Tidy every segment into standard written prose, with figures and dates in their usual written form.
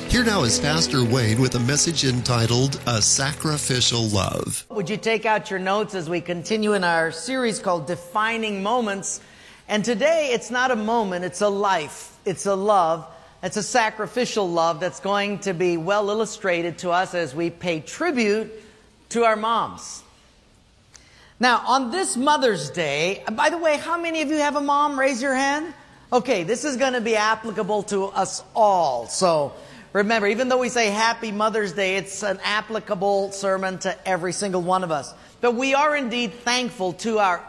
Here now is Pastor Wayne with a message entitled, A Sacrificial Love. Would you take out your notes as we continue in our series called Defining Moments? And today, it's not a moment, it's a life. It's a love. It's a sacrificial love that's going to be well illustrated to us as we pay tribute to our moms. Now, on this Mother's Day, by the way, how many of you have a mom? Raise your hand. Okay, this is going to be applicable to us all. So remember, even though we say Happy Mother's Day, it's an applicable sermon to every single one of us. But we are indeed thankful to our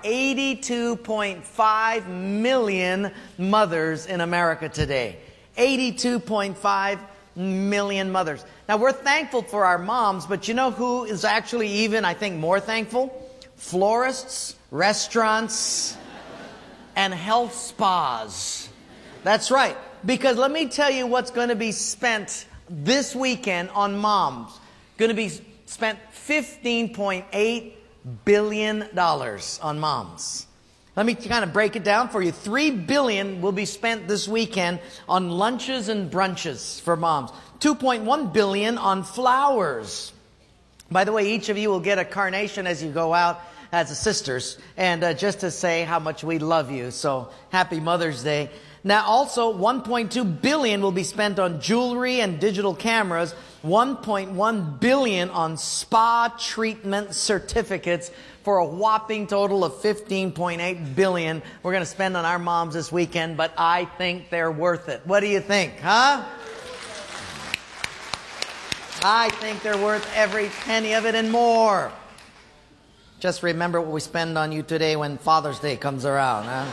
82.5 million mothers in America today. 82.5 million mothers. Now, we're thankful for our moms, but you know who is actually even, I think, more thankful? Florists, restaurants, and health spas. That's right. Because let me tell you what's going to be spent this weekend on moms. Going to be spent $15.8 billion on moms. Let me kind of break it down for you. $3 billion will be spent this weekend on lunches and brunches for moms. $2.1 billion on flowers. By the way, each of you will get a carnation as you go out as a sisters, and just to say how much we love you. So happy Mother's Day. Now also, $1.2 billion will be spent on jewelry and digital cameras. $1.1 billion on spa treatment certificates, for a whopping total of $15.8 billion we're going to spend on our moms this weekend, but I think they're worth it. What do you think, huh? I think they're worth every penny of it and more. Just remember what we spend on you today when Father's Day comes around, huh?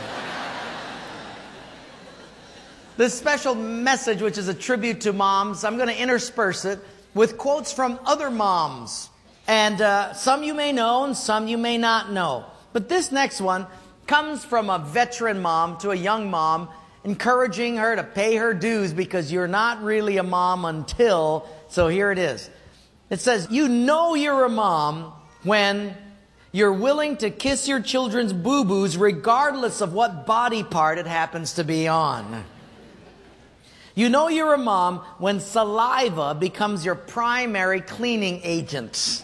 This special message, which is a tribute to moms, I'm going to intersperse it with quotes from other moms. And some you may know and some you may not know. But this next one comes from a veteran mom to a young mom, encouraging her to pay her dues because you're not really a mom until... So here it is. It says, you know you're a mom when you're willing to kiss your children's boo-boos regardless of what body part it happens to be on. You know you're a mom when saliva becomes your primary cleaning agent.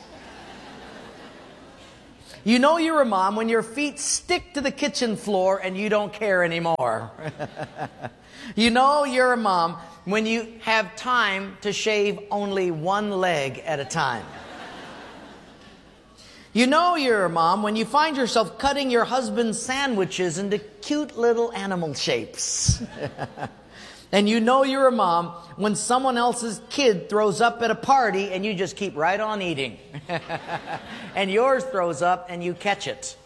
You know you're a mom when your feet stick to the kitchen floor and you don't care anymore. You know you're a mom when you have time to shave only one leg at a time. You know you're a mom when you find yourself cutting your husband's sandwiches into cute little animal shapes. And you know you're a mom when someone else's kid throws up at a party and you just keep right on eating. And yours throws up and you catch it.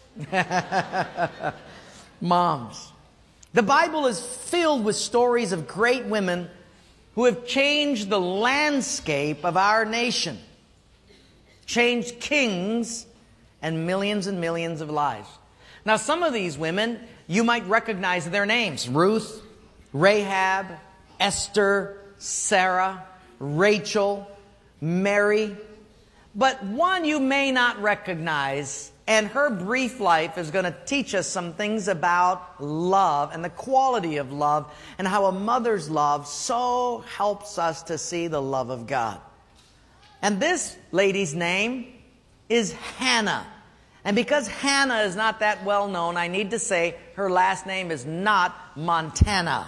Moms. The Bible is filled with stories of great women who have changed the landscape of our nation. Changed kings and millions of lives. Now, some of these women, you might recognize their names. Ruth, Rahab, Esther, Sarah, Rachel, Mary. But one you may not recognize, and her brief life is going to teach us some things about love and the quality of love and how a mother's love so helps us to see the love of God. And this lady's name is Hannah. And because Hannah is not that well known, I need to say her last name is not Montana.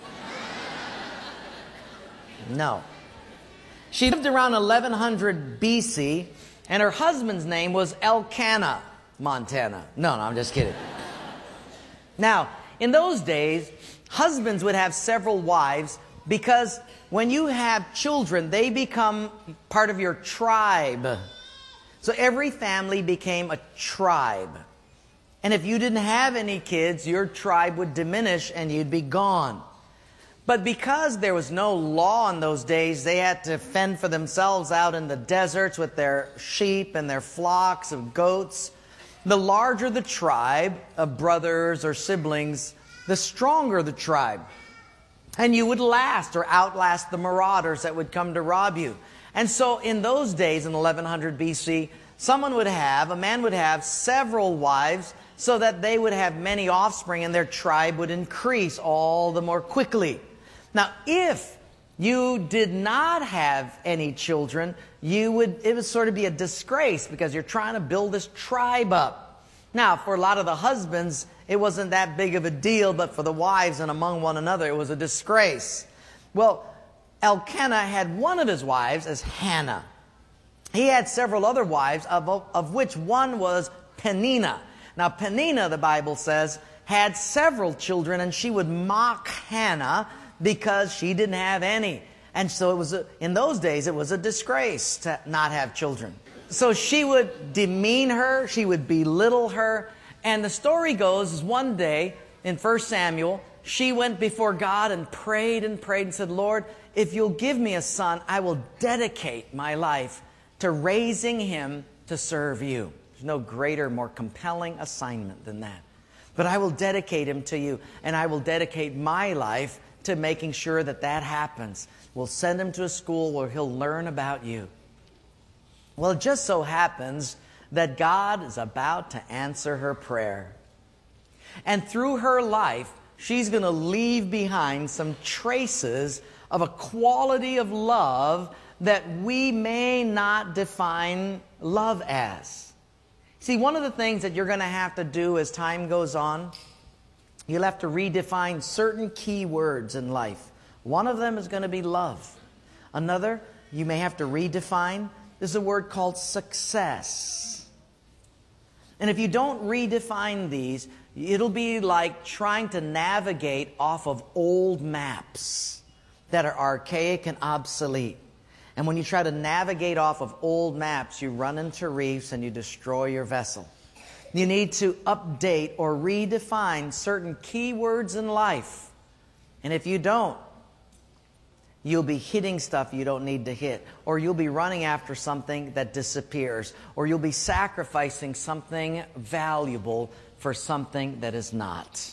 No. She lived around 1100 BC, and her husband's name was Elkanah, Montana. No, I'm just kidding. Now, in those days, husbands would have several wives because when you have children, they become part of your tribe. So every family became a tribe. And if you didn't have any kids, your tribe would diminish and you'd be gone. But because there was no law in those days, they had to fend for themselves out in the deserts with their sheep and their flocks of goats. The larger the tribe of brothers or siblings, the stronger the tribe. And you would last or outlast the marauders that would come to rob you. And so in those days, in 1100 BC, a man would have several wives so that they would have many offspring and their tribe would increase all the more quickly. Now, if you did not have any children, it would sort of be a disgrace because you're trying to build this tribe up. Now, for a lot of the husbands, it wasn't that big of a deal, but for the wives and among one another, it was a disgrace. Well, Elkanah had one of his wives as Hannah. He had several other wives, of which one was Peninnah. Now, Peninnah, the Bible says, had several children, and she would mock Hannah because she didn't have any. And so in those days, it was a disgrace to not have children. So she would demean her, she would belittle her. And the story goes, is one day in 1 Samuel, she went before God and prayed and said, Lord, if you'll give me a son, I will dedicate my life to raising him to serve you. There's no greater, more compelling assignment than that. But I will dedicate him to you, and I will dedicate my life to making sure that that happens. We'll send him to a school where he'll learn about you. Well, it just so happens that God is about to answer her prayer. And through her life, she's going to leave behind some traces of a quality of love that we may not define love as. See, one of the things that you're going to have to do as time goes on, you'll have to redefine certain key words in life. One of them is going to be love. Another, you may have to redefine, is a word called success. And if you don't redefine these, it'll be like trying to navigate off of old maps that are archaic and obsolete. And when you try to navigate off of old maps, you run into reefs and you destroy your vessel. You need to update or redefine certain key words in life. And if you don't, you'll be hitting stuff you don't need to hit. Or you'll be running after something that disappears. Or you'll be sacrificing something valuable for something that is not.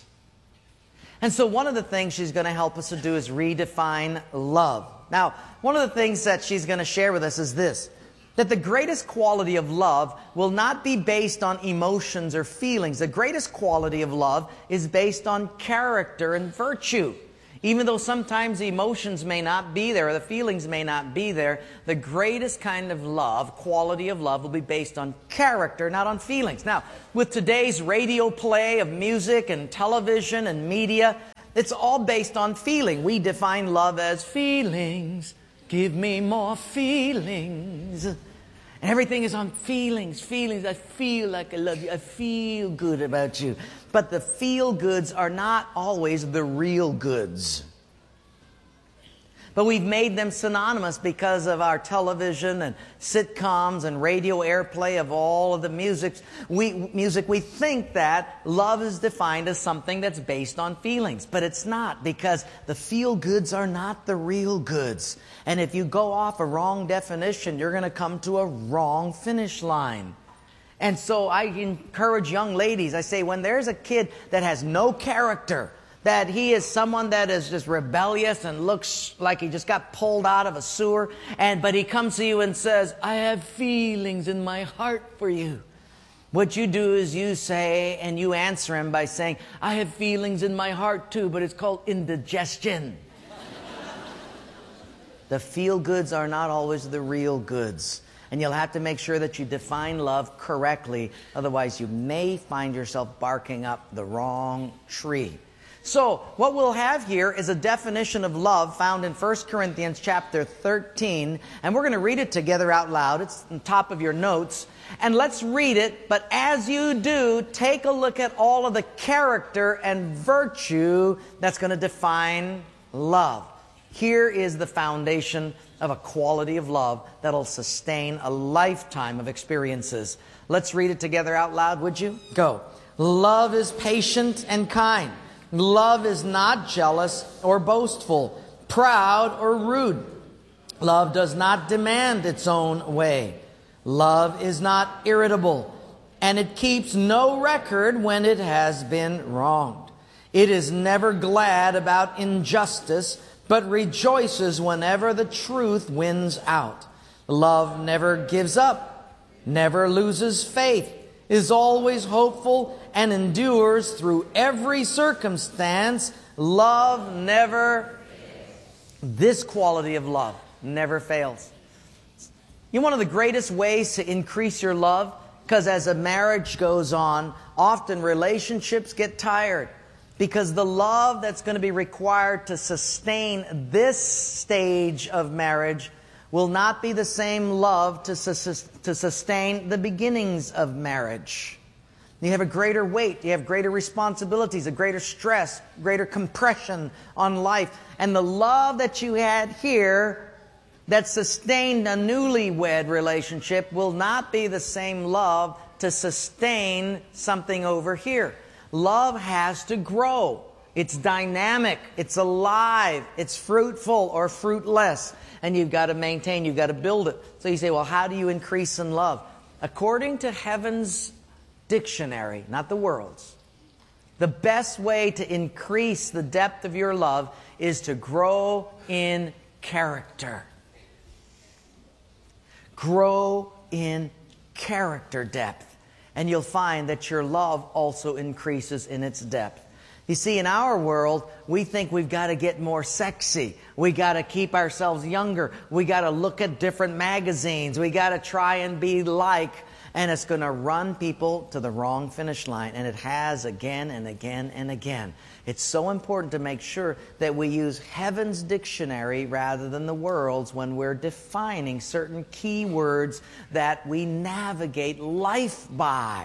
And so one of the things she's going to help us to do is redefine love. Now, one of the things that she's going to share with us is this, that the greatest quality of love will not be based on emotions or feelings. The greatest quality of love is based on character and virtue. Even though sometimes the emotions may not be there or the feelings may not be there, the greatest kind of love, quality of love, will be based on character, not on feelings. Now, with today's radio play of music and television and media, it's all based on feeling. We define love as feelings. Give me more feelings. And everything is on feelings. Feelings. I feel like I love you. I feel good about you. But the feel goods are not always the real goods. But we've made them synonymous because of our television and sitcoms and radio airplay of all of the music. We think that love is defined as something that's based on feelings. But it's not, because the feel goods are not the real goods. And if you go off a wrong definition, you're going to come to a wrong finish line. And so I encourage young ladies, I say, when there's a kid that has no character, that he is someone that is just rebellious and looks like he just got pulled out of a sewer, but he comes to you and says, I have feelings in my heart for you. What you do is you say, and you answer him by saying, I have feelings in my heart too, but it's called indigestion. The feel goods are not always the real goods. And you'll have to make sure that you define love correctly. Otherwise, you may find yourself barking up the wrong tree. So, what we'll have here is a definition of love found in 1 Corinthians chapter 13. And we're going to read it together out loud. It's on top of your notes. And let's read it. But as you do, take a look at all of the character and virtue that's going to define love. Here is the foundation of a quality of love that'll sustain a lifetime of experiences. Let's read it together out loud, would you? Go. Love is patient and kind. Love is not jealous or boastful, proud or rude. Love does not demand its own way. Love is not irritable, and it keeps no record when it has been wronged. It is never glad about injustice, but rejoices whenever the truth wins out. Love never gives up, never loses faith, is always hopeful, and endures through every circumstance. Love never... This quality of love never fails. You know, one of the greatest ways to increase your love, because as a marriage goes on, often relationships get tired. Because the love that's going to be required to sustain this stage of marriage will not be the same love to sustain the beginnings of marriage. You have a greater weight, you have greater responsibilities, a greater stress, greater compression on life. And the love that you had here that sustained a newlywed relationship will not be the same love to sustain something over here. Love has to grow. It's dynamic, it's alive, it's fruitful or fruitless. And you've got to maintain, you've got to build it. So you say, well, how do you increase in love? According to heaven's dictionary, not the world's, the best way to increase the depth of your love is to grow in character. Grow in character depth. And you'll find that your love also increases in its depth. You see, in our world, we think we've got to get more sexy. We got to keep ourselves younger. We got to look at different magazines. We got to try and be like. And it's going to run people to the wrong finish line. And it has again and again and again. It's so important to make sure that we use heaven's dictionary rather than the world's when we're defining certain key words that we navigate life by.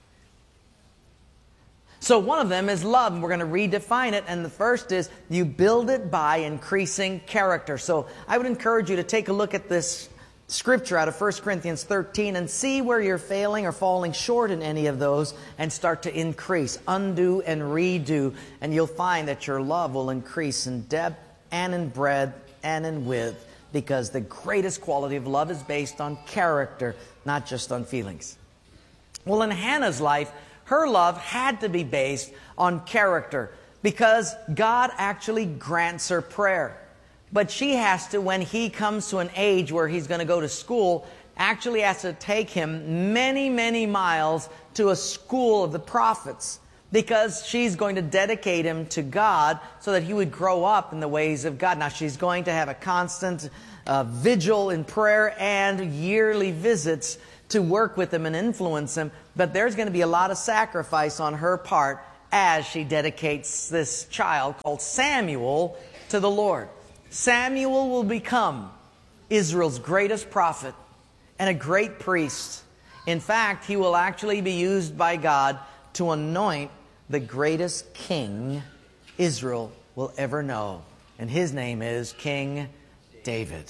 So one of them is love, and we're going to redefine it. And the first is you build it by increasing character. So I would encourage you to take a look at this scripture out of 1 Corinthians 13 and see where you're failing or falling short in any of those and start to increase, undo and redo, and you'll find that your love will increase in depth and in breadth and in width, because the greatest quality of love is based on character, not just on feelings. Well, in Hannah's life, her love had to be based on character because God actually grants her prayer. But she has to, when he comes to an age where he's going to go to school, actually has to take him many, many miles to a school of the prophets, because she's going to dedicate him to God so that he would grow up in the ways of God. Now, she's going to have a constant vigil in prayer and yearly visits to work with him and influence him, but there's going to be a lot of sacrifice on her part as she dedicates this child called Samuel to the Lord. Samuel will become Israel's greatest prophet and a great priest. In fact, he will actually be used by God to anoint the greatest king Israel will ever know. And his name is King David.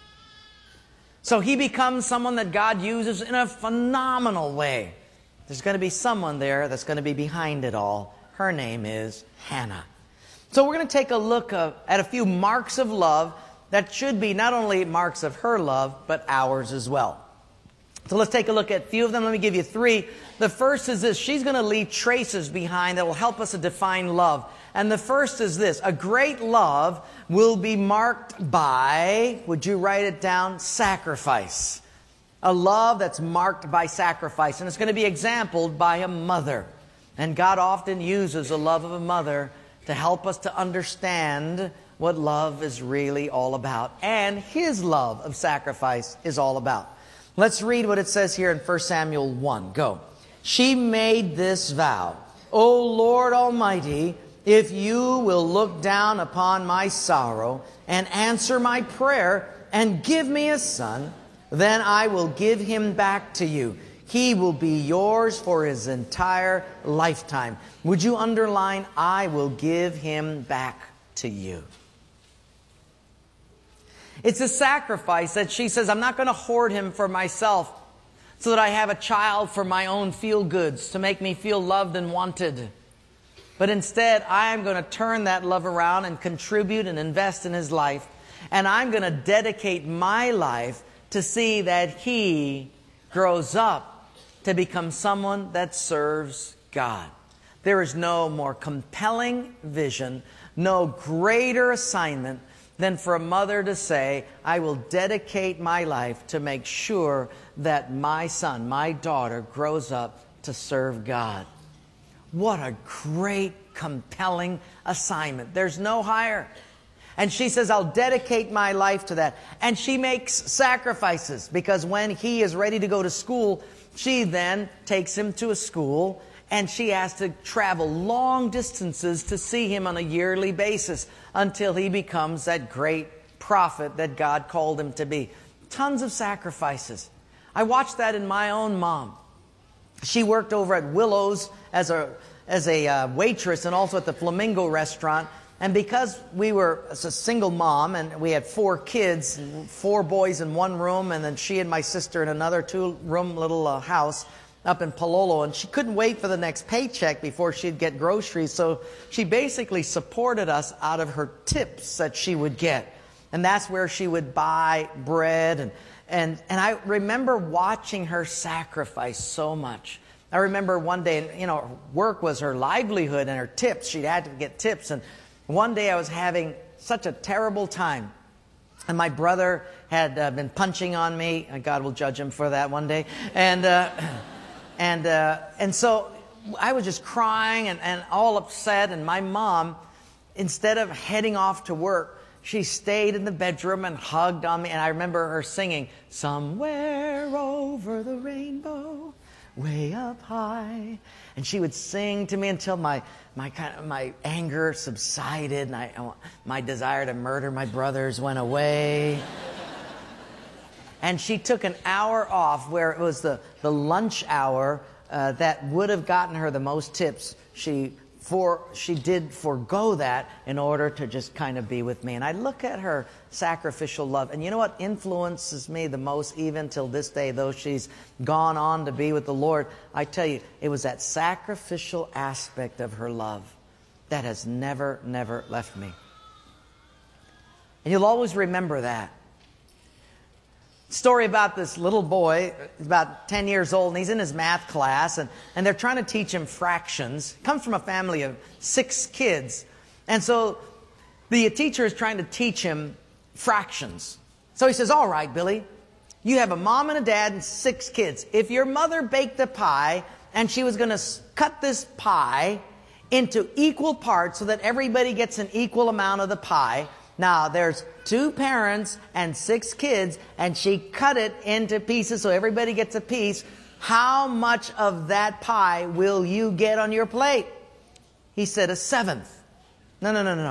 So he becomes someone that God uses in a phenomenal way. There's going to be someone there that's going to be behind it all. Her name is Hannah. So we're going to take a look at a few marks of love that should be not only marks of her love, but ours as well. So let's take a look at a few of them. Let me give you three. The first is this. She's going to leave traces behind that will help us to define love. And the first is this. A great love will be marked by, would you write it down, sacrifice. A love that's marked by sacrifice. And it's going to be exampled by a mother. And God often uses the love of a mother to help us to understand what love is really all about. And his love of sacrifice is all about. Let's read what it says here in 1 Samuel 1. Go. She made this vow. O Lord Almighty, if you will look down upon my sorrow and answer my prayer and give me a son, then I will give him back to you. He will be yours for his entire lifetime. Would you underline, I will give him back to you? It's a sacrifice that she says, I'm not going to hoard him for myself so that I have a child for my own feel-goods, to make me feel loved and wanted. But instead, I am going to turn that love around and contribute and invest in his life. And I'm going to dedicate my life to see that he grows up to become someone that serves God. There is no more compelling vision, no greater assignment than for a mother to say, I will dedicate my life to make sure that my son, my daughter, grows up to serve God. What a great, compelling assignment. There's no higher. And she says, I'll dedicate my life to that. And she makes sacrifices because when he is ready to go to school, she then takes him to a school and she has to travel long distances to see him on a yearly basis until he becomes that great prophet that God called him to be. Tons of sacrifices. I watched that in my own mom. She worked over at Willow's as a waitress and also at the Flamingo restaurant. And because we were a single mom and we had 4 kids, 4 boys in one room, and then she and my sister in another 2-room little house up in Palolo, and she couldn't wait for the next paycheck before she'd get groceries. So she basically supported us out of her tips that she would get. And that's where she would buy bread. And I remember watching her sacrifice so much. I remember one day, you know, work was her livelihood and her tips. She had to get tips. And one day I was having such a terrible time. And my brother had been punching on me. And God will judge him for that one day. And so I was just crying and all upset. And my mom, instead of heading off to work, she stayed in the bedroom and hugged on me. And I remember her singing, "Somewhere over the rainbow, way up high." And she would sing to me until my anger subsided and my desire to murder my brothers went away. And she took an hour off where it was the lunch hour that would have gotten her the most tips. She did forego that in order to just kind of be with me. And I look at her sacrificial love. And you know what influences me the most even till this day, though she's gone on to be with the Lord? I tell you, it was that sacrificial aspect of her love that has never, never left me. And you'll always remember that. Story about this little boy, about 10 years old, and he's in his math class, and they're trying to teach him fractions. Comes from a family of 6 kids. And so the teacher is trying to teach him fractions. So he says, all right, Billy, you have a mom and a dad and 6 kids. If your mother baked a pie and she was going to cut this pie into equal parts so that everybody gets an equal amount of the pie. Now, there's 2 parents and 6 kids, and she cut it into pieces so everybody gets a piece. How much of that pie will you get on your plate? He said, 1/7. No.